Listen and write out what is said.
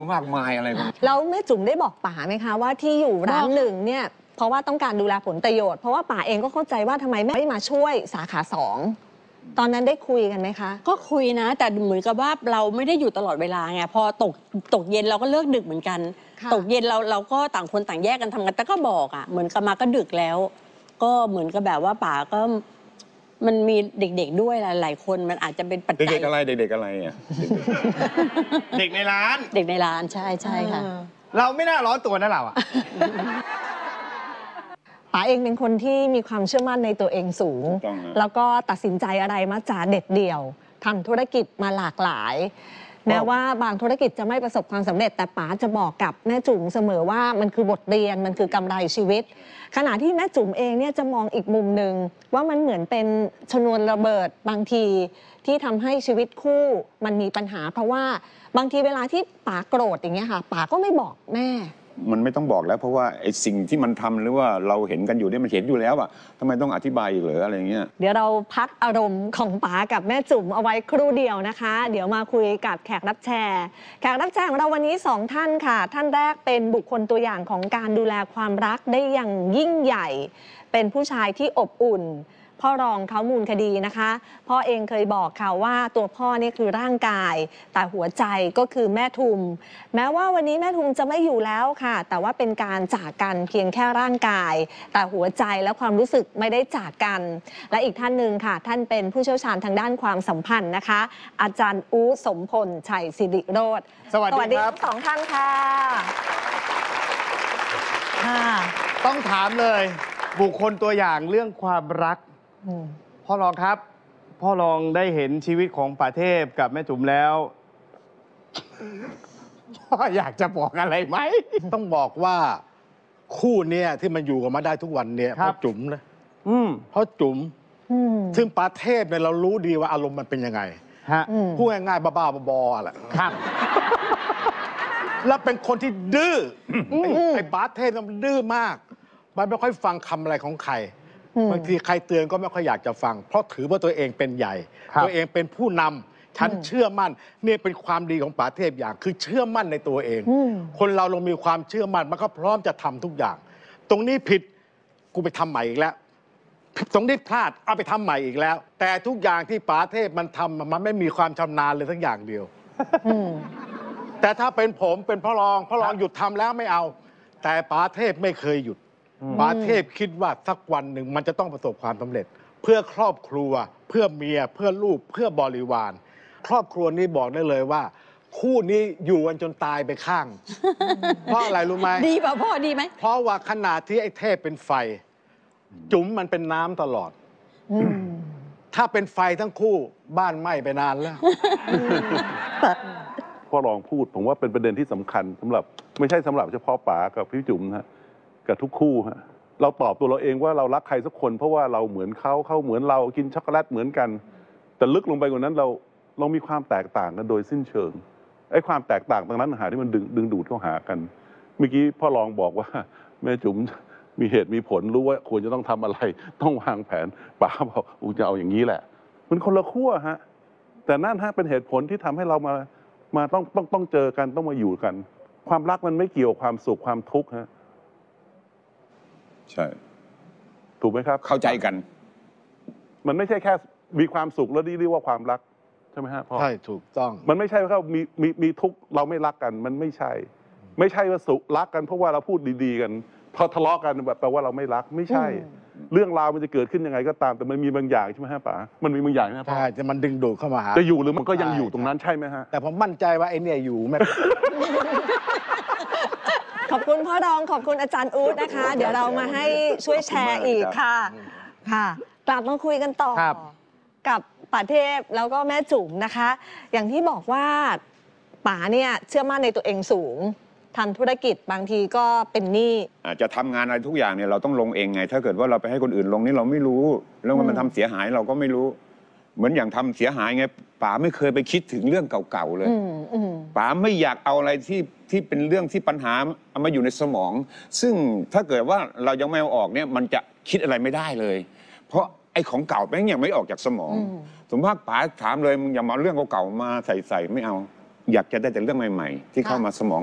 มากมายอะไรกันแล้วแม่จุ๋มได้บอกป๋าไหมคะว่าที่อยู่ร้านหนึ่งเนี่ยเพราะว่าต้องการดูแลผลประโยชน์เพราะว่าป๋าเองก็เข้าใจว่าทำไมไม่มาช่วยสาขา2ตอนนั้นได้คุยกันไหมคะก็คุยนะแต่เหมือนกับว่าเราไม่ได้อยู่ตลอดเวลาไงพอตกเย็นเราก็เลิกดึกเหมือนกันตกเย็นเราก็ต่างคนต่างแยกกันทำงานแต่ก็บอกอ่ะเหมือนกับมาก็ดึกแล้วก็เหมือนกับแบบว่าป๋าก็มันมีเด็กๆด้วยหลายคนมันอาจจะเป็นปัจจัยเด็กอะไรเด็กอะไรอ่ะเด็กในร้านเด็กในร้านใช่ค่ะเราไม่น่าร้อนตัวนะเราอ่ะป๋าเองเป็นคนที่มีความเชื่อมั่นในตัวเองสูงแล้วก็ตัดสินใจอะไรมาจากเด็ดเดี่ยวทำธุรกิจมาหลากหลายแม้ว่าบางธุรกิจจะไม่ประสบความสำเร็จแต่ป๋าจะบอกกับแม่จุ๋มเสมอว่ามันคือบทเรียนมันคือกำไรชีวิตขณะที่แม่จุ๋มเองเนี่ยจะมองอีกมุมหนึ่งว่ามันเหมือนเป็นชนวนระเบิดบางทีที่ทำให้ชีวิตคู่มันมีปัญหาเพราะว่าบางทีเวลาที่ป๋าโกรธอย่างเงี้ยค่ะป๋าก็ไม่บอกแม่มันไม่ต้องบอกแล้วเพราะว่าไอ้สิ่งที่มันทำหรือว่าเราเห็นกันอยู่เนี่ยมันเห็นอยู่แล้วอะทำไมต้องอธิบายอีกเหรออะไรเงี้ยเดี๋ยวเราพักอารมณ์ของป๋ากับแม่จุ๋มเอาไว้ครู่เดียวนะคะเดี๋ยวมาคุยกับแขกรับแขกรับของเราวันนี้2ท่านค่ะท่านแรกเป็นบุคคลตัวอย่างของการดูแลความรักได้อย่างยิ่งใหญ่เป็นผู้ชายที่อบอุ่นพ่อรองเขามูลคดีนะคะพ่อเองเคยบอกค่ะว่าตัวพ่อนี่คือร่างกายแต่หัวใจก็คือแม่ทุมแม้ว่าวันนี้แม่ทุมจะไม่อยู่แล้วค่ะแต่ว่าเป็นการจากกันเพียงแค่ร่างกายแต่หัวใจและความรู้สึกไม่ได้จากกันและอีกท่านหนึ่งค่ะท่านเป็นผู้เชี่ยวชาญทางด้านความสัมพันธ์นะคะอาจารย์อู๊ดสมพลชัยศิริโรจน์สวัสดีครับทั้ง2ท่านค่ะต้องถามเลยบุคคลตัวอย่างเรื่องความรักพ่อรองครับพ่อรองได้เห็นชีวิตของป่าเทพกับแม่จุ๋มแล้วพ่ออยากจะบอกอะไรไหมต้องบอกว่าคู่เนี้ยที่มันอยู่กันมาได้ทุกวันเนี่ยเพราะจุ๋มนะเพราะจุ๋มซึ่งป่าเทพเนี่ยเรารู้ดีว่าอารมณ์มันเป็นยังไงพูดง่ายๆบ้าๆบอๆแหละครับแล้วเป็นคนที่ดื้อไอ้ป่าเทพมันดื้อมากมันไม่ค่อยฟังคำอะไรของใครบางทีใครเตือนก็ไม่ค่อยอยากจะฟังเพราะถือว่าตัวเองเป็นใหญ่ตัวเองเป็นผู้นำฉันเชื่อมั่นนี่เป็นความดีของป๋าเทพอย่างคือเชื่อมั่นในตัวเองคนเราลงมีความเชื่อมั่นมันก็พร้อมจะทำทุกอย่างตรงนี้ผิดกูไปทำใหม่อีกแล้วตรงนี้พลาดเอาไปทำใหม่อีกแล้วแต่ทุกอย่างที่ป๋าเทพมันทำมันไม่มีความชำนาญเลยทั้งอย่างเดียวแต่ถ้าเป็นผมเป็นพ่อรองหยุดทำแล้วไม่เอาแต่ป๋าเทพไม่เคยหยุดป๋าเทพคิดว่าสักวันหนึ่งมันจะต้องประสบความสำเร็จเพื่อครอบครัวเพื่อเมียเพื่อลูกเพื่อบริวารครอบครัวนี้บอกได้เลยว่าคู่นี้อยู่กันจนตายไปข้างเพราะอะไรรู้ไหมดีป่ะพ่อดีไหมเพราะว่าขนาดที่ไอ้เทพเป็นไฟจุ๋มมันเป็นน้ำตลอดถ้าเป็นไฟทั้งคู่บ้านไหม้ไปนานแล้วพ่อรองพูดผมว่าเป็นประเด็นที่สำคัญสำหรับไม่ใช่สำหรับเฉพาะป๋ากับพี่จุ๋มนะกับทุกคู่ฮะเราตอบตัวเราเองว่าเรารักใครสักคนเพราะว่าเราเหมือนเขาเหมือนเรากินช็อกโกแลตเหมือนกันแต่ลึกลงไปกว่านั้นเรามีความแตกต่างกันโดยสิ้นเชิงไอ้ความแตกต่างตรงนั้นหาที่มันดึงดูดเข้าหากันเมื่อกี้พ่อรองบอกว่าแม่จุ๋มมีเหตุมีผลรู้ว่าควรจะต้องทำอะไรต้องวางแผนป๋าบอกจะเอาอย่างนี้แหละมันคนละขั้วฮะแต่นั่นฮะเป็นเหตุผลที่ทำให้เรามาต้องเจอกันต้องมาอยู่กันความรักมันไม่เกี่ยวความสุขความทุกข์ฮะใช่ถูกไหมครับเข้าใจกันมันไม่ใช่แค่มีความสุขแล้วเรียกว่าความรักใช่ไหมฮะพ่อใช่ถูกต้องมันไม่ใช่ว่ามีทุกข์เราไม่รักกันมันไม่ใช่ว่าสุขรักกันเพราะว่าเราพูดดีๆกันพอทะเลาะกันแปลว่าเราไม่รักไม่ใช่เรื่องราวมันจะเกิดขึ้นยังไงก็ตามแต่มันมีบางอย่างใช่ไหมฮะป๋ามันมีบางอย่างนะพ่อใช่จะมันดึงดูดเข้ามาหาจะอยู่หรือมันก็ยังอยู่ตรงนั้นใช่ไหมฮะแต่ผมมั่นใจว่าไอ้เนี่ยอยู่แม่ขอบคุณพ่อรองขอบคุณอาจารย์อู๊ดนะคะเดี๋ยวเรามาให้ช่วยแชร์อีกค่ะกลับมาคุยกันต่อกับป๋าเทพแล้วก็แม่จุ๋มนะคะอย่างที่บอกว่าป๋าเนี่ยเชื่อมั่นในตัวเองสูงทำธุรกิจบางทีก็เป็นหนี้อาจจะทำงานอะไรทุกอย่างเนี่ยเราต้องลงเองไงถ้าเกิดว่าเราไปให้คนอื่นลงนี่เราไม่รู้แล้วมันทำเสียหายเราก็ไม่รู้เหมือนอย่างทำเสียหายไงป๋าไม่เคยไปคิดถึงเรื่องเก่าๆเลยป๋าไม่อยากเอาอะไรที่เป็นเรื่องที่ปัญหาเอามาอยู่ในสมองซึ่งถ้าเกิดว่าเรายังไม่เอาออกเนี่ยมันจะคิดอะไรไม่ได้เลยเพราะไอ้ของเก่าแม่งยังไม่ออกจากสมองสมมติว่าป๋าถามเลยมึงอย่ามาเรื่องเก่าๆมาใส่ไม่เอาอยากจะได้แต่เรื่องใหม่ ๆ ที่เข้ามาสมอง